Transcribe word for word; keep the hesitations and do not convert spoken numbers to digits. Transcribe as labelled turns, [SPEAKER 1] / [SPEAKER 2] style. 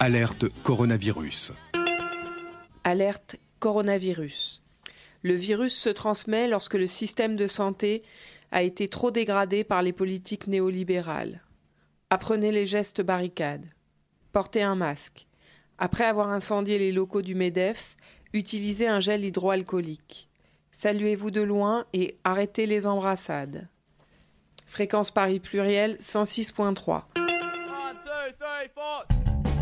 [SPEAKER 1] Alerte coronavirus.
[SPEAKER 2] Alerte coronavirus. Le virus se transmet lorsque le système de santé a été trop dégradé par les politiques néolibérales. Apprenez les gestes barricades. Portez un masque. Après avoir incendié les locaux du MEDEF, utilisez un gel hydroalcoolique. Saluez-vous de loin et arrêtez les embrassades. Fréquence Paris Pluriel cent six virgule trois.